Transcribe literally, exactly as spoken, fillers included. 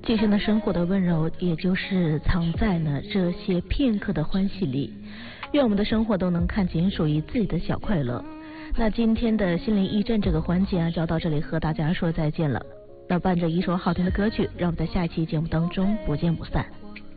就像呢，生活的温柔，也就是藏在呢这些片刻的欢喜里。愿我们的生活都能看见属于自己的小快乐。那今天的心灵驿站这个环节啊，就要到这里和大家说再见了。那伴着一首好听的歌曲，让我们在下一期节目当中不见不散。